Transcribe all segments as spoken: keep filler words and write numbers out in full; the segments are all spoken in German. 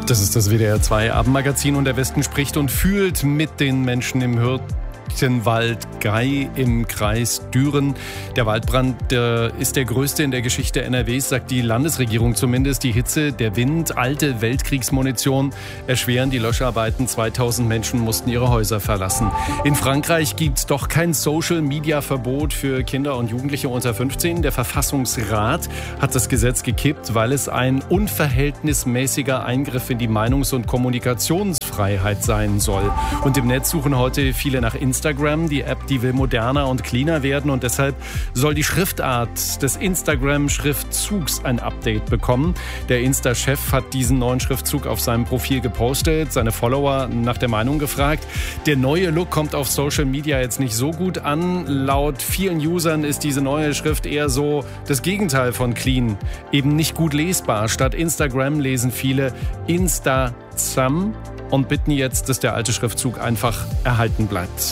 Das ist das W D R zwei Abendmagazin und der Westen spricht und fühlt mit den Menschen im Hürtgenwald Gei im Kreis Düren. Der Waldbrand der ist der größte in der Geschichte N R Ws, sagt die Landesregierung zumindest. Die Hitze, der Wind, alte Weltkriegsmunition erschweren die Löscharbeiten. zweitausend Menschen mussten ihre Häuser verlassen. In Frankreich gibt es doch kein Social-Media-Verbot für Kinder und Jugendliche unter fünfzehn. Der Verfassungsrat hat das Gesetz gekippt, weil es ein unverhältnismäßiger Eingriff in die Meinungs- und Kommunikationsfreiheit sein soll. Und im Netz suchen heute viele nach Instagram. Die App, die will moderner und cleaner werden und deshalb soll die Schriftart des Instagram-Schriftzugs ein Update bekommen. Der Insta-Chef hat diesen neuen Schriftzug auf seinem Profil gepostet, seine Follower nach der Meinung gefragt. Der neue Look kommt auf Social Media jetzt nicht so gut an. Laut vielen Usern ist diese neue Schrift eher so das Gegenteil von clean, eben nicht gut lesbar. Statt Instagram lesen viele Insta-Zam und bitten jetzt, dass der alte Schriftzug einfach erhalten bleibt.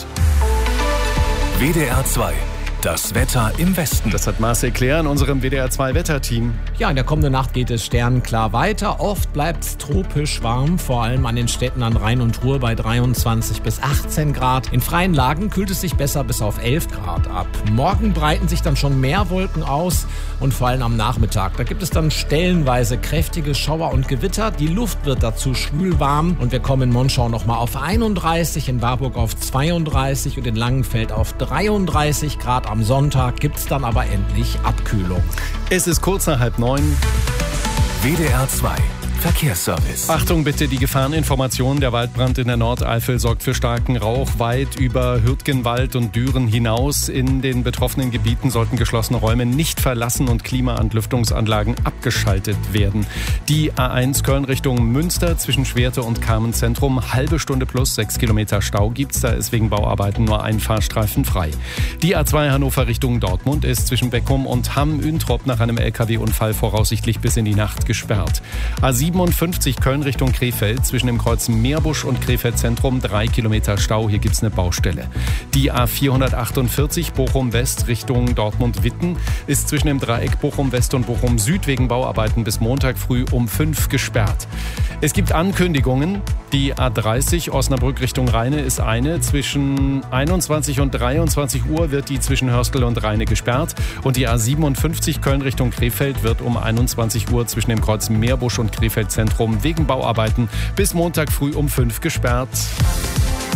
W D R zwei. Das Wetter im Westen. Das hat Marcel Claire in unserem W D R zwei Wetterteam. Ja, in der kommenden Nacht geht es sternenklar weiter. Oft bleibt es tropisch warm, vor allem an den Städten an Rhein und Ruhr bei dreiundzwanzig bis achtzehn Grad. In freien Lagen kühlt es sich besser bis auf elf Grad ab. Morgen breiten sich dann schon mehr Wolken aus und vor allem am Nachmittag. Da gibt es dann stellenweise kräftige Schauer und Gewitter. Die Luft wird dazu schwül warm und wir kommen in Monschau nochmal auf einunddreißig, in Warburg auf zweiunddreißig und in Langenfeld auf dreiunddreißig Grad. Am Sonntag gibt es dann aber endlich Abkühlung. Es ist kurz nach halb neun. W D R zwei Verkehrsservice. Achtung bitte, die Gefahreninformation. Der Waldbrand in der Nordeifel sorgt für starken Rauch weit über Hürtgenwald und Düren hinaus. In den betroffenen Gebieten sollten geschlossene Räume nicht verlassen und Klima- und Lüftungsanlagen abgeschaltet werden. Die A eins Köln Richtung Münster zwischen Schwerte und Carmen-Zentrum. Halbe Stunde plus sechs Kilometer Stau gibt's. Da ist wegen Bauarbeiten nur ein Fahrstreifen frei. Die A zwei Hannover Richtung Dortmund ist zwischen Beckum und Hamm-Üntrop nach einem L K W-Unfall voraussichtlich bis in die Nacht gesperrt. A siebenundfünfzig Köln Richtung Krefeld zwischen dem Kreuz Meerbusch und Krefeld Zentrum drei Kilometer Stau. Hier gibt's eine Baustelle. Die A vierhundertachtundvierzig Bochum West Richtung Dortmund-Witten ist zwischen dem Dreieck Bochum West und Bochum Süd wegen Bauarbeiten bis Montag früh um fünf gesperrt. Es gibt Ankündigungen. Die A dreißig Osnabrück Richtung Rheine ist eine. Zwischen einundzwanzig und dreiundzwanzig Uhr wird die zwischen Hörstel und Rheine gesperrt. Und die A siebenundfünfzig Köln Richtung Krefeld wird um einundzwanzig Uhr zwischen dem Kreuz Meerbusch und Krefeld Zentrum wegen Bauarbeiten bis Montag früh um fünf gesperrt.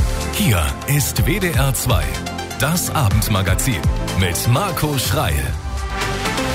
Hier ist W D R zwei, das Abendmagazin mit Marco Schreil.